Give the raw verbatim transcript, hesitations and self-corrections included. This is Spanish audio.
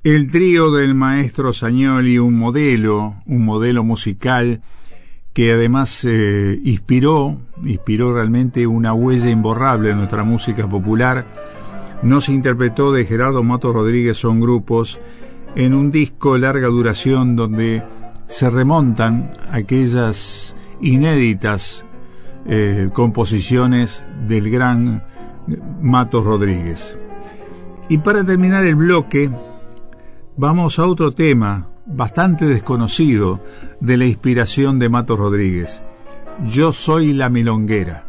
El trío del maestro Sagnoli, un modelo, un modelo musical que además eh, inspiró, inspiró realmente una huella imborrable en nuestra música popular. No se interpretó de Gerardo Matos Rodríguez Son Grupos en un disco larga duración donde se remontan aquellas inéditas eh, composiciones del gran Matos Rodríguez. Y para terminar el bloque, vamos a otro tema bastante desconocido de la inspiración de Matos Rodríguez. Yo soy la milonguera.